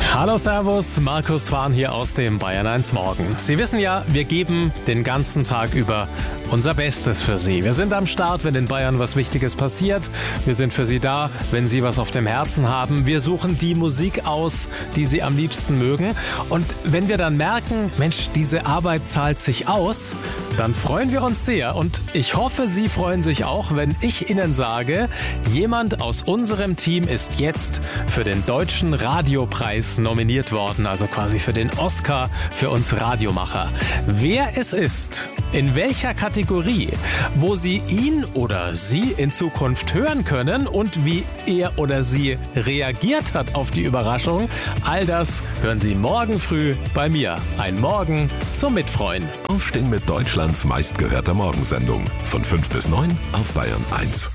Hallo Servus, Markus Wahn hier aus dem Bayern 1 Morgen. Sie wissen ja, wir geben den ganzen Tag über unser Bestes für Sie. Wir sind am Start, wenn in Bayern was Wichtiges passiert. Wir sind für Sie da, wenn Sie was auf dem Herzen haben. Wir suchen die Musik aus, die Sie am liebsten mögen. Und wenn wir dann merken, Mensch, diese Arbeit zahlt sich aus, dann freuen wir uns sehr. Und ich hoffe, Sie freuen sich auch, wenn ich Ihnen sage, jemand aus unserem Team ist jetzt für den Deutschen Radiopreis nominiert worden, also quasi für den Oscar für uns Radiomacher. Wer es ist, in welcher Kategorie, wo Sie ihn oder sie in Zukunft hören können und wie er oder sie reagiert hat auf die Überraschung, all das hören Sie morgen früh bei mir. Ein Morgen zum Mitfreuen. Aufstehen mit Deutschlands meistgehörter Morgensendung. Von 5 bis 9 auf Bayern 1.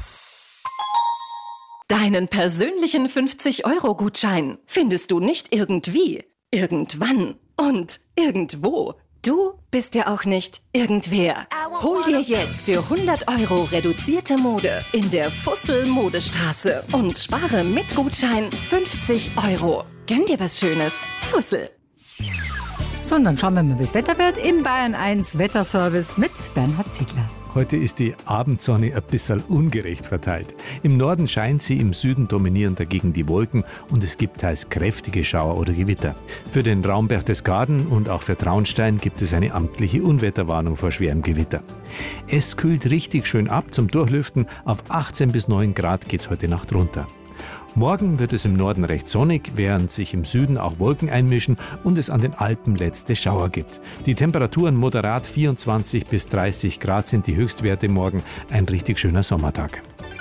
Deinen persönlichen 50-Euro-Gutschein findest du nicht irgendwie, irgendwann und irgendwo. Du bist ja auch nicht irgendwer. Hol dir jetzt für 100 Euro reduzierte Mode in der Fussel-Modestraße und spare mit Gutschein 50 Euro. Gönn dir was Schönes. Fussel. So, und dann schauen wir mal, wie das Wetter wird im Bayern 1 Wetterservice mit Bernhard Ziegler. Heute ist die Abendsonne ein bisschen ungerecht verteilt. Im Norden scheint sie, im Süden dominieren dagegen die Wolken und es gibt teils kräftige Schauer oder Gewitter. Für den Raum Berchtesgaden und auch für Traunstein gibt es eine amtliche Unwetterwarnung vor schwerem Gewitter. Es kühlt richtig schön ab zum Durchlüften. Auf 18 bis 9 Grad geht's heute Nacht runter. Morgen wird es im Norden recht sonnig, während sich im Süden auch Wolken einmischen und es an den Alpen letzte Schauer gibt. Die Temperaturen moderat 24 bis 30 Grad sind die Höchstwerte morgen. Ein richtig schöner Sommertag.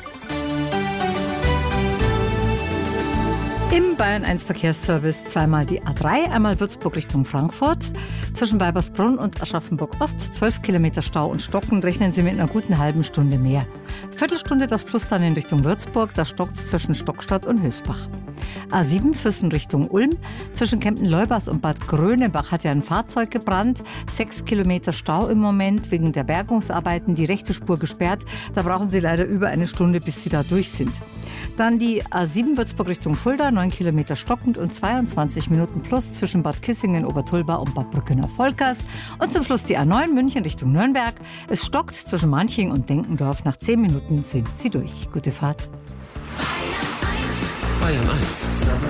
Im Bayern 1 Verkehrsservice zweimal die A3, einmal Würzburg Richtung Frankfurt. Zwischen Weibersbrunn und Aschaffenburg-Ost 12 Kilometer Stau und Stocken, rechnen Sie mit einer guten halben Stunde mehr. Viertelstunde das Plus dann in Richtung Würzburg, da stockt's zwischen Stockstadt und Hösbach. A7 Füssen Richtung Ulm. Zwischen Kempten-Leubers und Bad Grönebach hat ja ein Fahrzeug gebrannt. 6 Kilometer Stau im Moment wegen der Bergungsarbeiten, die rechte Spur gesperrt. Da brauchen Sie leider über eine Stunde, bis Sie da durch sind. Dann die A7 Würzburg Richtung Fulda, 9 Kilometer stockend und 22 Minuten plus zwischen Bad Kissingen, Obertulba und Bad Brückener-Volkers. Und zum Schluss die A9 München Richtung Nürnberg. Es stockt zwischen Manching und Denkendorf. Nach 10 Minuten sind Sie durch. Gute Fahrt. Bayern 1.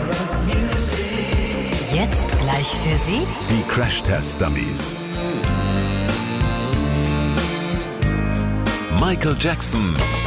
Jetzt gleich für Sie Die Crash-Test-Dummies. Michael Jackson.